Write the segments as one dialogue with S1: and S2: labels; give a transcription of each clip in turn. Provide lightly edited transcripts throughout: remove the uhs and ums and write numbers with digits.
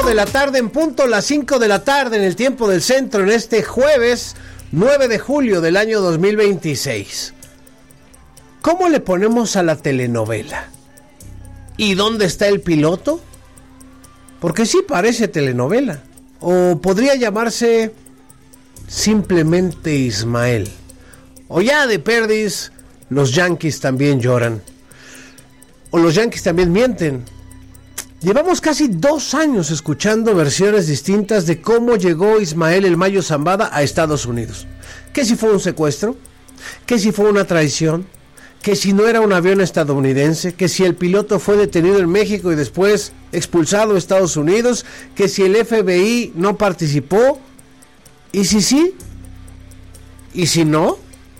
S1: de la tarde en punto, las 5 de la tarde en el tiempo del centro, en este jueves 9 de julio del año 2026. ¿Cómo le ponemos a la telenovela? ¿Y dónde está el piloto? Porque sí parece telenovela. O podría llamarse simplemente Ismael. O ya de perdiz, los Yankees también lloran. O los Yankees también mienten. Llevamos casi 2 años escuchando versiones distintas de cómo llegó Ismael El Mayo Zambada a Estados Unidos. Que si fue un secuestro, que si fue una traición, que si no era un avión estadounidense, que si el piloto fue detenido en México y después expulsado a Estados Unidos, que si el FBI no participó, y si sí, y si no,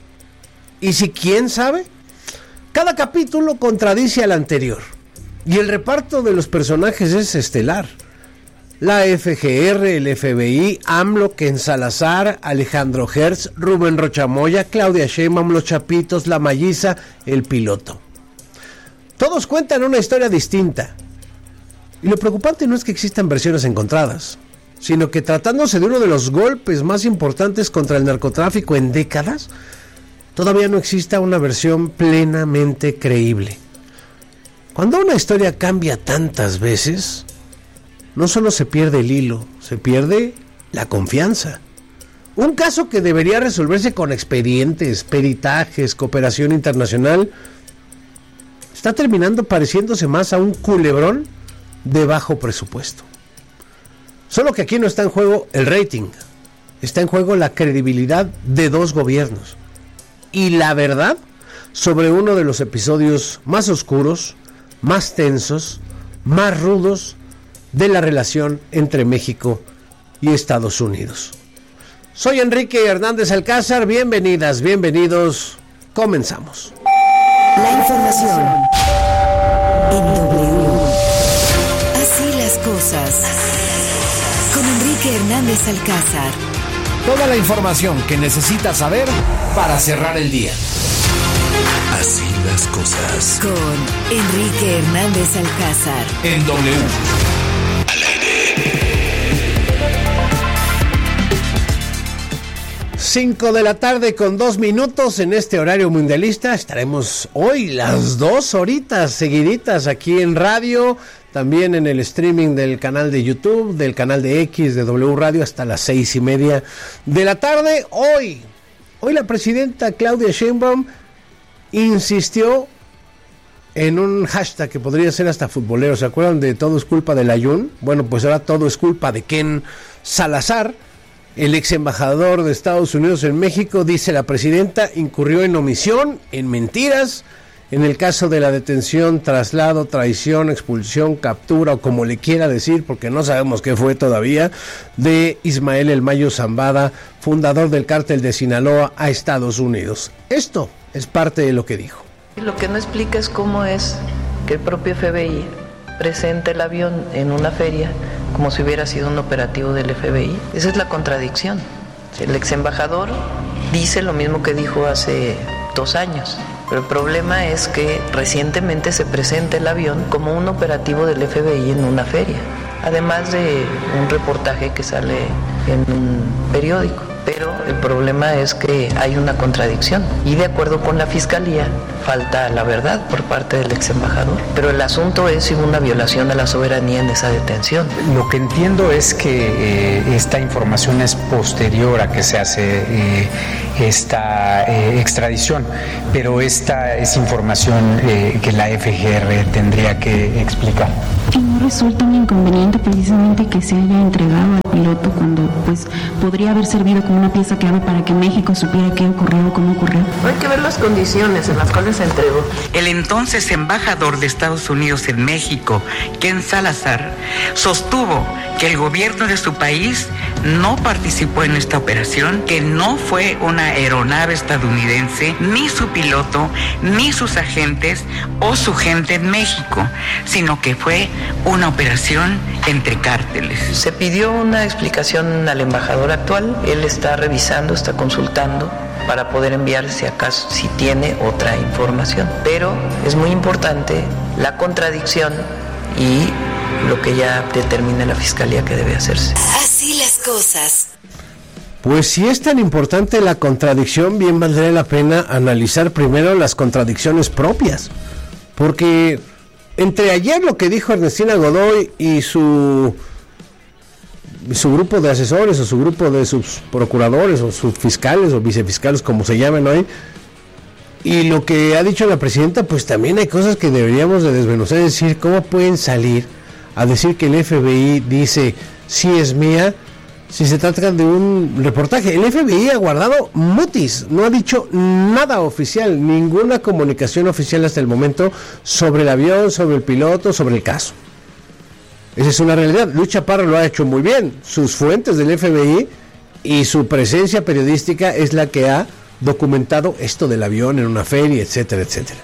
S1: y si quién sabe. Cada capítulo contradice al anterior. Y el reparto de los personajes es estelar. La FGR, el FBI, AMLO, Ken Salazar, Alejandro Hertz, Rubén Rochamoya, Claudia Sheinbaum, los Chapitos, la Malliza, el piloto. Todos cuentan una historia distinta. Y lo preocupante no es que existan versiones encontradas, sino que tratándose de uno de los golpes más importantes contra el narcotráfico en décadas, todavía no exista una versión plenamente creíble. Cuando una historia cambia tantas veces, no solo se pierde el hilo, se pierde la confianza. Un caso que debería resolverse con expedientes, peritajes, cooperación internacional, está terminando pareciéndose más a un culebrón de bajo presupuesto. Solo que aquí no está en juego el rating, está en juego la credibilidad de 2 gobiernos y la verdad sobre uno de los episodios más oscuros, más tensos, más rudos de la relación entre México y Estados Unidos. Soy Enrique Hernández Alcázar, bienvenidas, bienvenidos, comenzamos.
S2: La información en W. Así las cosas. Con Enrique Hernández Alcázar.
S3: Toda la información que necesitas saber para cerrar el día.
S4: Así las cosas.
S2: Con Enrique Hernández Alcázar.
S3: En W.
S4: Al aire.
S1: 5 de la tarde con 2 minutos en este horario mundialista. Estaremos hoy las 2 horitas seguiditas aquí en radio, también en el streaming del canal de YouTube, del canal de X, de W Radio, hasta las 6:30 de la tarde. Hoy la presidenta Claudia Sheinbaum insistió en un hashtag que podría ser hasta futbolero. ¿Se acuerdan de todo es culpa del Ayun? Bueno, pues ahora todo es culpa de Ken Salazar, el ex embajador de Estados Unidos en México. Dice la presidenta, incurrió en omisión, en mentiras, en el caso de la detención, traslado, traición, expulsión, captura, o como le quiera decir, porque no sabemos qué fue todavía, de Ismael El Mayo Zambada, fundador del cártel de Sinaloa, a Estados Unidos. Esto es parte de lo que dijo.
S5: Lo que no explica es cómo es que el propio FBI presenta el avión en una feria como si hubiera sido un operativo del FBI. Esa es la contradicción. El ex embajador dice lo mismo que dijo hace 2 años, pero el problema es que recientemente se presenta el avión como un operativo del FBI en una feria, además de un reportaje que sale en un periódico. Pero el problema es que hay una contradicción y de acuerdo con la fiscalía falta la verdad por parte del ex embajador. Pero el asunto es si hubo una violación a la soberanía en esa detención.
S6: Lo que entiendo es que esta información es posterior a que se hace esta extradición, pero esta es información que la FGR tendría que explicar.
S7: ¿Y no resulta un inconveniente precisamente que se haya entregado al piloto cuando pues podría haber servido como una pieza clave para que México supiera qué ocurrió o cómo ocurrió?
S5: Hay que ver las condiciones en las cuales se entregó.
S8: El entonces embajador de Estados Unidos en México, Ken Salazar, sostuvo que el gobierno de su país no participó en esta operación, que no fue una aeronave estadounidense, ni su piloto, ni sus agentes o su gente en México, sino que fue una operación entre cárteles.
S5: Se pidió una explicación al embajador actual. Él está revisando, está consultando para poder enviar si acaso si tiene otra información. Pero es muy importante la contradicción y lo que ya determine la Fiscalía que debe hacerse.
S2: Así las cosas.
S1: Pues si es tan importante la contradicción, bien valdría la pena analizar primero las contradicciones propias. Porque entre ayer lo que dijo Ernestina Godoy y su grupo de asesores o su grupo de sus procuradores o subfiscales o vicefiscales, como se llaman hoy, y lo que ha dicho la presidenta, pues también hay cosas que deberíamos de desmenuzar, es decir, cómo pueden salir a decir que el FBI dice sí es mía, si se trata de un reportaje. El FBI ha guardado mutis, no ha dicho nada oficial, ninguna comunicación oficial hasta el momento sobre el avión, sobre el piloto, sobre el caso. Esa es una realidad. Luis Chaparro lo ha hecho muy bien. Sus fuentes del FBI y su presencia periodística es la que ha documentado esto del avión en una feria, etcétera, etcétera.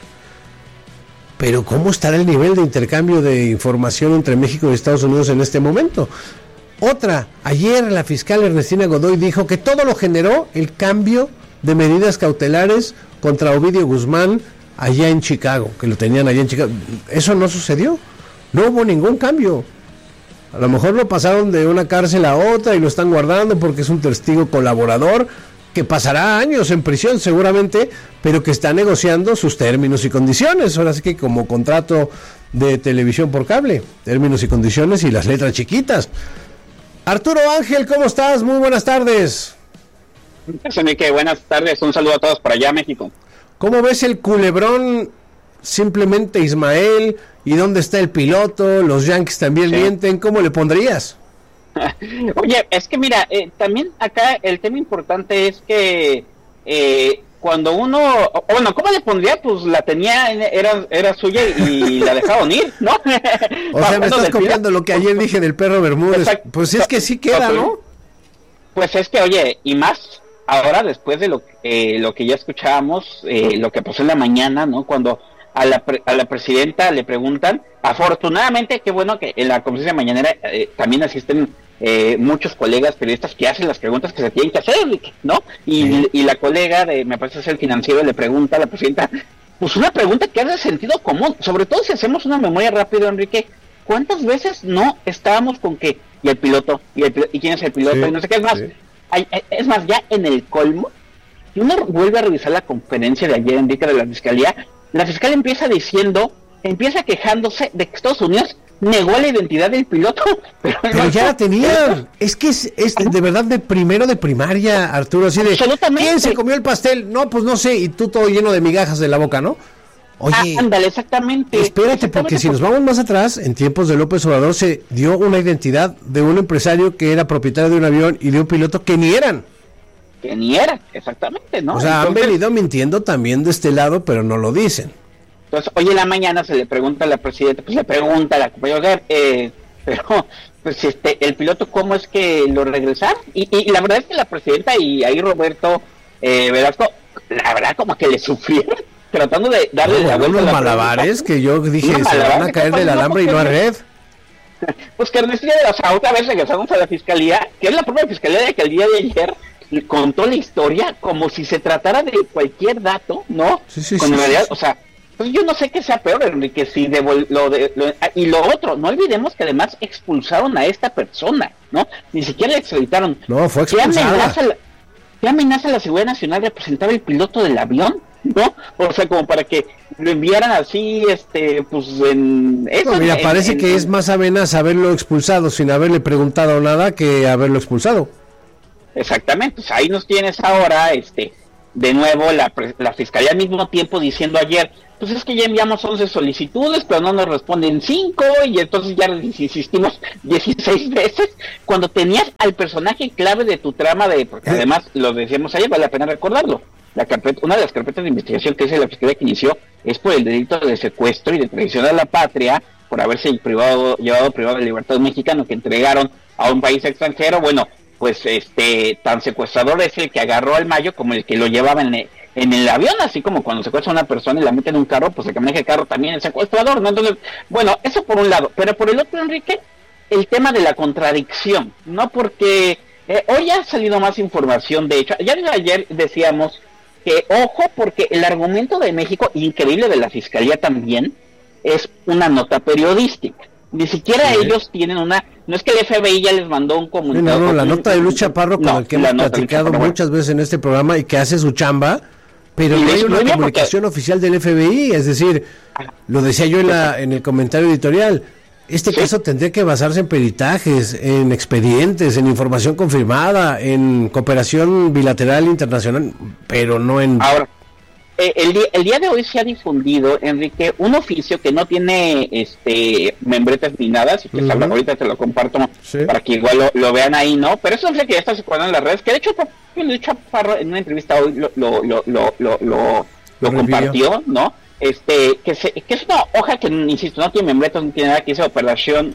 S1: Pero ¿cómo estará el nivel de intercambio de información entre México y Estados Unidos en este momento? Otra, ayer la fiscal Ernestina Godoy dijo que todo lo generó el cambio de medidas cautelares contra Ovidio Guzmán allá en Chicago, que lo tenían allá en Chicago. Eso no sucedió, no hubo ningún cambio. A lo mejor lo pasaron de una cárcel a otra y lo están guardando porque es un testigo colaborador que pasará años en prisión seguramente, pero que está negociando sus términos y condiciones. Ahora sí que como contrato de televisión por cable, términos y condiciones y las letras chiquitas. Arturo Ángel, ¿cómo estás? Muy buenas tardes.
S9: Enrique, buenas tardes, un saludo a todos por allá, México.
S1: ¿Cómo ves el culebrón? Simplemente Ismael, ¿y dónde está el piloto? Los Yankees también mienten, ¿cómo le pondrías?
S9: Oye, es que mira, también acá el tema importante es que cuando uno, bueno, ¿cómo le pondría? Pues la tenía, era suya y la dejaron ir, ¿no?
S1: O sea, me estás copiando lo que ayer dije del perro Bermúdez. Exacto. Pues es que sí queda, ¿no?
S9: Pues es que, oye, y más ahora después de lo que ya escuchábamos, lo que pasó en la mañana, ¿no? Cuando a la presidenta le preguntan, afortunadamente, qué bueno que en la conferencia mañanera también asisten muchos colegas periodistas que hacen las preguntas que se tienen que hacer, ¿no? Y la colega me parece ser el Financiero, le pregunta a la presidenta, pues una pregunta que es de sentido común, sobre todo si hacemos una memoria rápida, Enrique, ¿cuántas veces no estábamos con que, y el piloto, y quién es el piloto, y no sé qué, es más, ya en el colmo, si uno vuelve a revisar la conferencia de ayer, Enrique, de la Fiscalía empieza quejándose de que Estados Unidos negó la identidad del piloto, pero
S1: ya la tenían. Es que es de verdad de primero de primaria, Arturo, así de ¿quién se comió el pastel? No, pues no sé, y tú todo lleno de migajas de la boca, ¿no? Oye,
S9: ándale, exactamente.
S1: Espérate, porque si nos vamos más atrás, en tiempos de López Obrador se dio una identidad de un empresario que era propietario de un avión y de un piloto que ni eran.
S9: Exactamente, ¿no?
S1: O sea, entonces, han venido mintiendo también de este lado, pero no lo dicen.
S9: Entonces, hoy en la mañana se le pregunta a la presidenta, pues le pregunta a la compañera, pero, pues el piloto, ¿cómo es que lo regresaron? Y la verdad es que la presidenta y ahí Roberto Velasco, la verdad como que le sufrieron, tratando de darle la vuelta a la
S1: malabares pregunta. Que yo dije, se van a caer del alambre y no a red.
S9: Pues que Ernestina, o sea, otra vez regresamos a la fiscalía, que es la propia fiscalía de que el día de ayer contó la historia como si se tratara de cualquier dato, ¿no? Sí, en realidad, o sea, pues yo no sé qué sea peor, Enrique, si y lo otro, no olvidemos que además expulsaron a esta persona, ¿no? Ni siquiera le extraditaron.
S1: No, fue expulsada.
S9: ¿Qué amenaza a la seguridad nacional de presentar el piloto del avión? ¿No? O sea, como para que lo enviaran así, pues en eso.
S1: No, mira, parece que es más amenaza haberlo expulsado sin haberle preguntado nada que haberlo expulsado.
S9: Exactamente, pues ahí nos tienes ahora, de nuevo la fiscalía al mismo tiempo diciendo ayer, pues es que ya enviamos 11 solicitudes, pero no nos responden 5, y entonces ya insistimos 16 veces, cuando tenías al personaje clave de tu trama, porque además lo decíamos ayer, vale la pena recordarlo, una de las carpetas de investigación que dice la fiscalía que inició es por el delito de secuestro y de traición a la patria, por haberse llevado privado de libertad mexicano que entregaron a un país extranjero. Bueno, pues tan secuestrador es el que agarró al Mayo como el que lo llevaba en el avión, así como cuando secuestra a una persona y la mete en un carro, pues el que maneja el carro también es secuestrador, ¿no? Entonces, bueno, eso por un lado, pero por el otro, Enrique, el tema de la contradicción, ¿no? Porque hoy ha salido más información, de hecho, ya ayer decíamos que, ojo, porque el argumento de México, increíble de la Fiscalía también, es una nota periodística, Ni siquiera ellos tienen una... No es que el FBI ya les mandó un comunicado.
S1: No, la nota de Luis Chaparro, con el que hemos platicado muchas veces en este programa y que hace su chamba, pero no hay una comunicación oficial del FBI, es decir, lo decía yo en el comentario editorial, caso tendría que basarse en peritajes, en expedientes, en información confirmada, en cooperación bilateral internacional, pero no en...
S9: Ahora, el día de hoy se ha difundido, Enrique, un oficio que no tiene membretas ni nada, si quieres hablar ahorita te lo comparto para que igual lo vean ahí, ¿no? Pero eso es lo que ya está circulando en las redes, que de hecho Luis Chaparro en una entrevista hoy lo compartió, ¿no? Que es una hoja que, insisto, no tiene membretas, no tiene nada, que dice Operación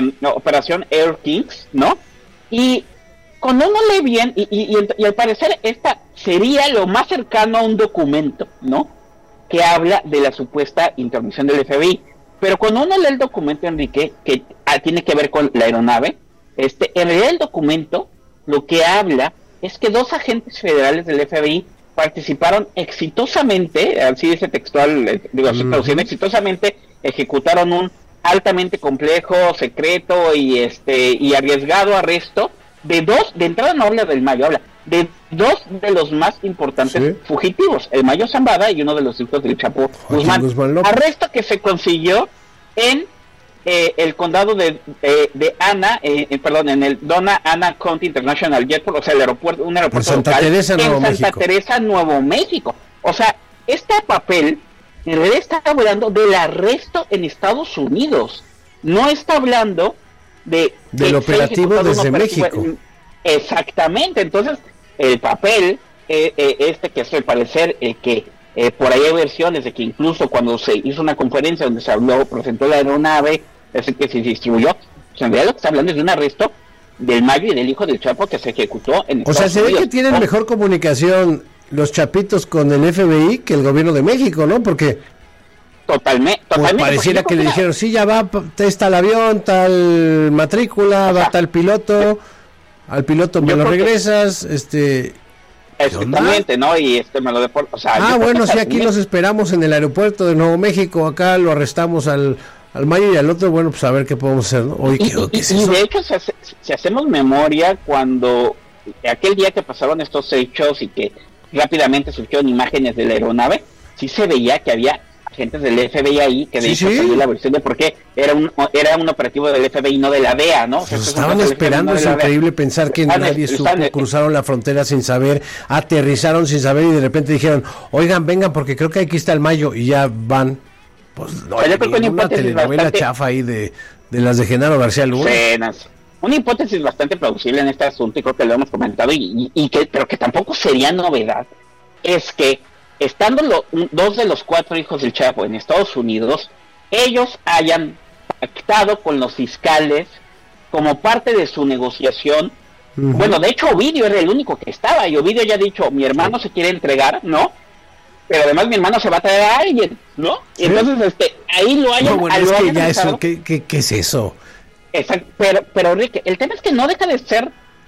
S9: Air Kings, ¿no? Y cuando uno lee bien, y al parecer esta sería lo más cercano a un documento, ¿no? Que habla de la supuesta intervención del FBI. Pero cuando uno lee el documento, Enrique, que tiene que ver con la aeronave, en realidad el documento lo que habla es que 2 agentes federales del FBI participaron exitosamente, así dice textual, exitosamente ejecutaron un altamente complejo, secreto y arriesgado arresto de entrada no habla del Mayo, habla de 2 de los más importantes fugitivos, el Mayo Zambada y uno de los hijos del Chapo Guzmán. Arresto que se consiguió en el condado de Ana, en el Donna Ana County International Airport, o sea, un aeropuerto local en Santa Teresa, Nuevo México. O sea, este papel en realidad está hablando del arresto en Estados Unidos, no está hablando del operativo desde México. Exactamente, entonces el papel que es al parecer que por ahí hay versiones de que incluso cuando se hizo una conferencia donde se presentó la aeronave, es el que se distribuyó, pues en realidad lo que está hablando es de un arresto del Mayo y del hijo del Chapo que se ejecutó en Estados Unidos. O sea, se ve que tienen mejor comunicación los chapitos con el FBI que el gobierno de México, ¿no? Porque Totalmente. Pareciera que le dijeron, sí, ya va, está el avión, tal matrícula, va tal piloto, al piloto me lo regresas, Exactamente, ¿no? Y me lo deporta, o sea... bueno, sí, aquí los esperamos en el aeropuerto de Nuevo México, acá lo arrestamos al Mayo y al otro, bueno, pues a ver qué podemos hacer, ¿no? Oye, ¿qué es eso? Y de hecho, si hacemos memoria, cuando aquel día que pasaron estos hechos y que rápidamente surgieron imágenes de la aeronave, sí se veía que había agentes del FBI ahí, que de hecho salió la versión de por qué era un operativo del FBI, no de la DEA, ¿no? Pues estaban esperando, es increíble pensar que nadie supo, cruzaron la frontera sin saber, aterrizaron sin saber y de repente dijeron, oigan, vengan porque creo que aquí está el Mayo y ya van. Pues no, yo creo que una telenovela chafa ahí de las de Genaro García Luna. Una hipótesis bastante plausible en este asunto, y creo que lo hemos comentado, pero que tampoco sería novedad, es que estando 2 de los 4 hijos del Chapo en Estados Unidos, ellos hayan pactado con los fiscales como parte de su negociación. Bueno, de hecho Ovidio era el único que estaba, y Ovidio ya ha dicho, mi hermano se quiere entregar, ¿no? Pero además mi hermano se va a traer a alguien, ¿no? ¿Sí? Entonces, ahí lo hayan... No, bueno, es que ya eso, ¿qué es eso? Exacto, pero Enrique, el tema es que no deja de ser...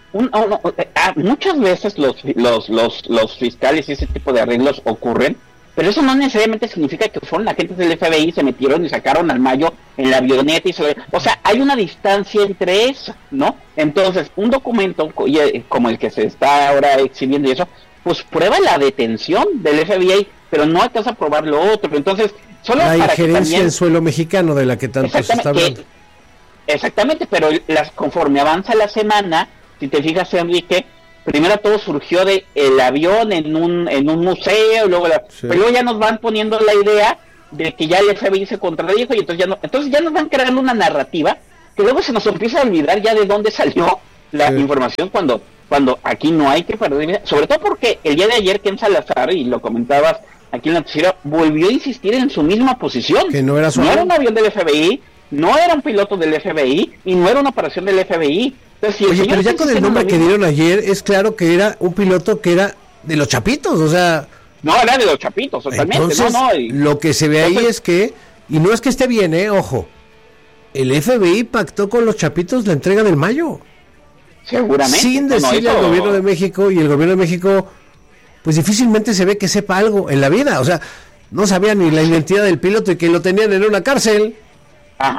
S9: muchas veces los fiscales y ese tipo de arreglos ocurren, pero eso no necesariamente significa que fueron agentes del FBI, se metieron y sacaron al Mayo en la avioneta o sea, hay una distancia entre eso, ¿no? Entonces, un documento como el que se está ahora exhibiendo y eso, pues prueba la detención del FBI, pero no alcanza a probar lo otro. Entonces, solo la para injerencia en suelo mexicano de la que tanto se está hablando. Exactamente, pero conforme avanza la semana, si te fijas, Enrique, primero todo surgió de el avión en un museo, luego pero luego ya nos van poniendo la idea de que ya el FBI se contradijo y entonces ya nos van creando una narrativa que luego se nos empieza a olvidar ya de dónde salió la información cuando aquí no hay que perder, sobre todo porque el día de ayer Ken Salazar, y lo comentabas aquí en la noticiero, volvió a insistir en su misma posición, que no era un avión del FBI, no era un piloto del FBI y no era una operación del FBI. Entonces, oye, pero ya con el nombre que dieron ayer es claro que era un piloto que era de los Chapitos, o sea... No, era de los Chapitos, totalmente. Entonces, lo que se ve ahí es que, y no es que esté bien, ojo, el FBI pactó con los Chapitos la entrega del Mayo. Seguramente. Sin decirle al gobierno de México, y el gobierno de México, pues difícilmente se ve que sepa algo en la vida, o sea, no sabía ni la identidad del piloto y que lo tenían en una cárcel. Ajá,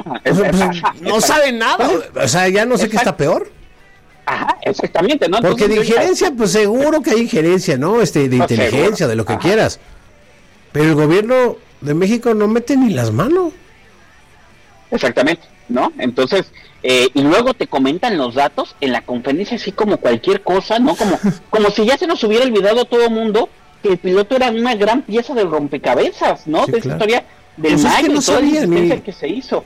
S1: no saben nada. O sea, ya no sé qué está peor.
S9: Ajá, exactamente, ¿no?
S1: Porque de injerencia, pues seguro que hay injerencia, ¿no? De inteligencia, seguro. De lo que quieras. Pero el gobierno de México no mete ni las manos.
S9: Exactamente, ¿no? Entonces, y luego te comentan los datos en la conferencia así como cualquier cosa, ¿no? Como si ya se nos hubiera olvidado todo el mundo que el piloto era una gran pieza del rompecabezas, ¿no?
S1: Sí,
S9: de
S1: claro.
S9: esa historia del
S1: pues
S9: Mayo,
S1: es que no
S9: toda la
S1: sabía,
S9: existencia que se hizo.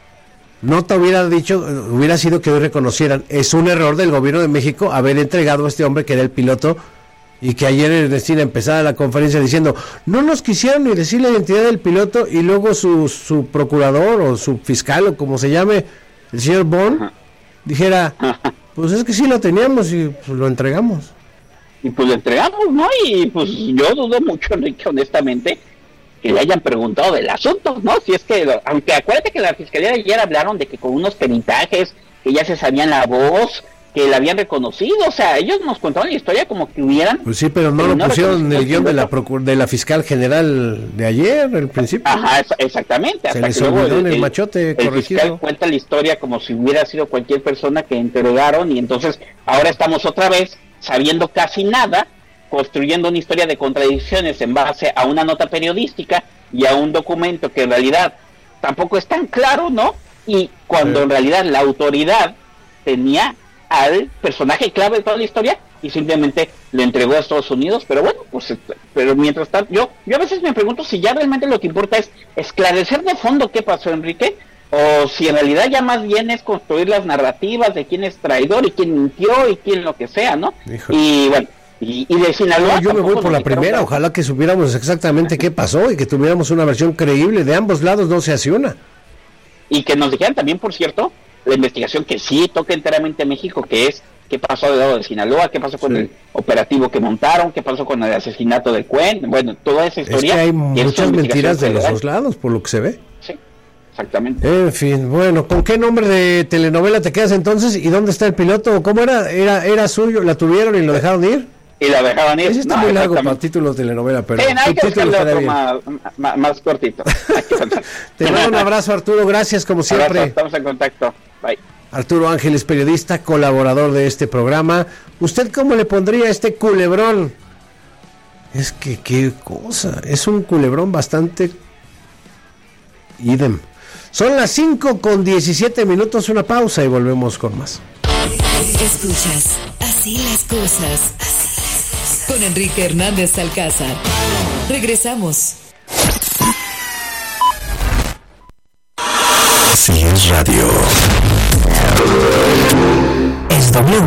S1: No te hubiera dicho, hubiera sido que hoy reconocieran, es un error del gobierno de México haber entregado a este hombre que era el piloto y que ayer empezara la conferencia diciendo, no nos quisieron ni decir la identidad del piloto y luego su procurador o su fiscal o como se llame, el señor Bond, dijera, pues es que sí lo teníamos y pues lo entregamos.
S9: Y pues lo entregamos, ¿no? Y pues yo dudo mucho, Enrique, honestamente, que le hayan preguntado del asunto, ¿no? Si es que, aunque acuérdate que la fiscalía de ayer hablaron de que con unos peritajes, que ya se sabían la voz, que la habían reconocido, o sea, ellos nos contaron la historia como que hubieran...
S1: Pues sí, pero no lo pusieron en el guión de la fiscal general de ayer, al principio.
S9: Ajá, exactamente.
S1: Se les olvidó en el machote
S9: corregido. El fiscal cuenta la historia como si hubiera sido cualquier persona que entregaron, y entonces ahora estamos otra vez sabiendo casi nada, construyendo una historia de contradicciones en base a una nota periodística y a un documento que en realidad tampoco es tan claro, ¿no? Y cuando en realidad la autoridad tenía al personaje clave de toda la historia y simplemente lo entregó a Estados Unidos, pero bueno, pues pero mientras tanto, yo a veces me pregunto si ya realmente lo que importa es esclarecer de fondo qué pasó, Enrique, o si en realidad ya más bien es construir las narrativas de quién es traidor y quién mintió y quién lo que sea, ¿no?
S1: Híjole.
S9: Y bueno, y de Sinaloa...
S1: Yo me voy por la primera, ojalá que supiéramos exactamente qué pasó y que tuviéramos una versión creíble, de ambos lados no se hace una.
S9: Y que nos dijeran también, por cierto, la investigación que sí toca enteramente a México, que es qué pasó del lado de Sinaloa, qué pasó con el operativo que montaron, qué pasó con el asesinato de Cuen, bueno, toda esa historia.
S1: Es que hay muchas mentiras de los dos lados, por lo que se ve.
S9: Sí, exactamente.
S1: En fin, bueno, ¿con qué nombre de telenovela te quedas entonces? ¿Y dónde está el piloto? ¿Cómo era? ¿Era suyo? ¿La tuvieron y lo dejaron ir?
S9: Y la dejaron ir.
S1: Ese está muy largo para título de telenovela, pero
S9: hay que buscarle otro más cortito.
S1: Te mando un abrazo, Arturo, gracias como siempre.
S9: Abrazo, estamos en contacto. Bye.
S1: Arturo Ángeles, periodista, colaborador de este programa. ¿Usted cómo le pondría a este culebrón? Es que qué cosa, es un culebrón bastante idem. Son las 5:17, una pausa y volvemos con más.
S2: Escuchas Así las cosas con Enrique Hernández Alcázar. Regresamos.
S4: Así es radio.
S2: Es W.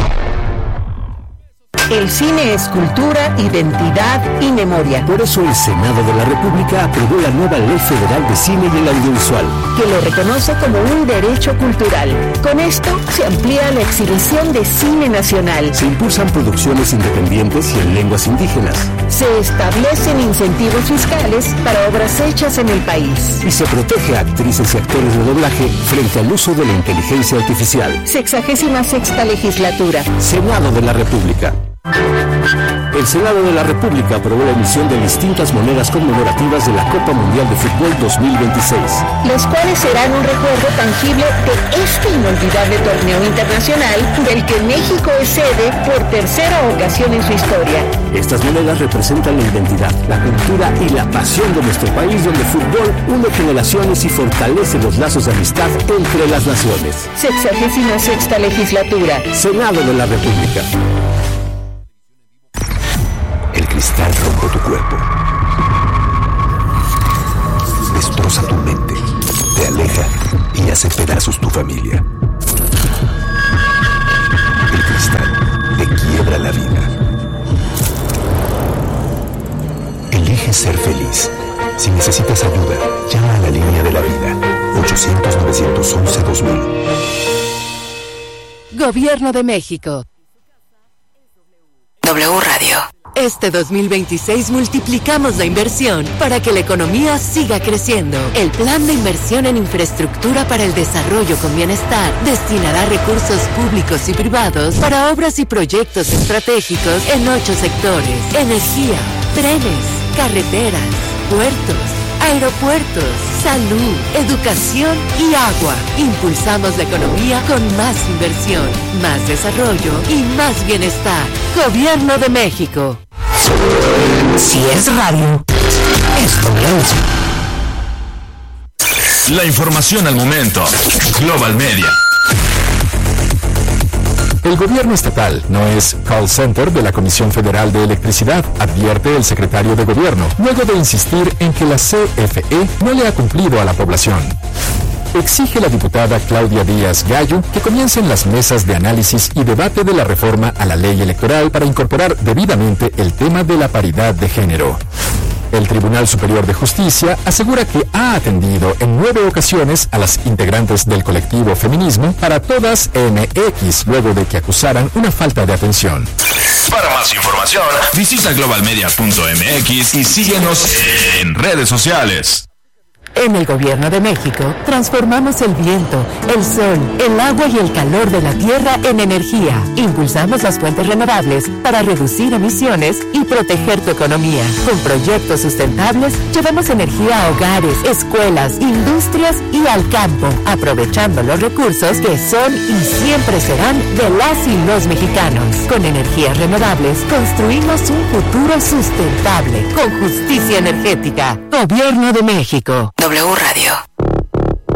S10: El cine es cultura, identidad y memoria.
S11: Por eso el Senado de la República aprobó la nueva Ley Federal de Cine y el Audiovisual,
S10: que lo reconoce como un derecho cultural. Con esto se amplía la exhibición de cine nacional.
S11: Se impulsan producciones independientes y en lenguas indígenas.
S10: Se establecen incentivos fiscales para obras hechas en el país.
S11: Y se protege a actrices y actores de doblaje frente al uso de la inteligencia artificial.
S10: 66ª legislatura.
S11: Senado de la República. El Senado de la República aprobó la emisión de distintas monedas conmemorativas de la Copa Mundial de Fútbol 2026,
S10: los cuales serán un recuerdo tangible de este inolvidable torneo internacional del que México es sede por tercera ocasión en su historia.
S11: Estas monedas representan la identidad, la cultura y la pasión de nuestro país, donde el fútbol une generaciones y fortalece los lazos de amistad entre las naciones.
S10: 66ª legislatura.
S11: Senado de la República.
S4: El cristal rompe tu cuerpo. Destroza tu mente. Te aleja y hace pedazos tu familia. El cristal te quiebra la vida. Elige ser feliz. Si necesitas ayuda, llama a la línea de la vida. 800-911-2000.
S2: Gobierno de México.
S12: W Radio.
S2: Este 2026 multiplicamos la inversión para que la economía siga creciendo. El Plan de Inversión en Infraestructura para el Desarrollo con Bienestar destinará recursos públicos y privados para obras y proyectos estratégicos en 8 sectores: energía, trenes, carreteras, puertos, aeropuertos, salud, educación y agua. Impulsamos la economía con más inversión, más desarrollo y más bienestar. Gobierno de México.
S12: Si es radio, es W.
S13: La información al momento. Global Media.
S4: El gobierno estatal no es call center de la Comisión Federal de Electricidad, advierte el secretario de Gobierno, luego de insistir en que la CFE no le ha cumplido a la población. Exige la diputada Claudia Díaz Gallo que comiencen las mesas de análisis y debate de la reforma a la ley electoral para incorporar debidamente el tema de la paridad de género. El Tribunal Superior de Justicia asegura que ha atendido en 9 ocasiones a las integrantes del colectivo Feminismo, para todas MX, luego de que acusaran una falta de atención.
S13: Para más información, visita globalmedia.mx y síguenos en redes sociales.
S2: En el Gobierno de México, transformamos el viento, el sol, el agua y el calor de la tierra en energía. Impulsamos las fuentes renovables para reducir emisiones y proteger tu economía. Con proyectos sustentables, llevamos energía a hogares, escuelas, industrias y al campo, aprovechando los recursos que son y siempre serán de las y los mexicanos. Con energías renovables, construimos un futuro sustentable, con justicia energética. Gobierno de México.
S12: W Radio.